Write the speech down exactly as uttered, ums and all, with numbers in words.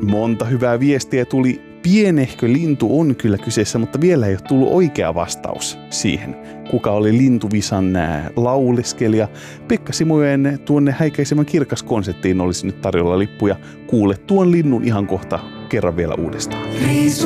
Monta hyvää viestiä tuli. Pienehkö lintu on kyllä kyseessä, mutta vielä ei ole tullut oikea vastaus siihen, kuka oli Lintuvisan lauleskelija. Pekka Simojen tuonne häikäisemän kirkas -konserttiin olisi nyt tarjolla lippuja. Kuule tuon linnun ihan kohta kerran vielä uudestaan.